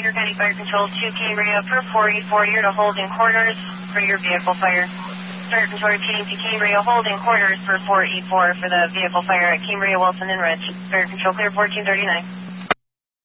Edgar County Fire Control to Cambria per 484. You're to hold in quarters for your vehicle fire. Fire Control repeating to Cambria, hold in quarters for 484 for the vehicle fire at Cambria, Wilson, and Ridge. Fire Control clear 1439.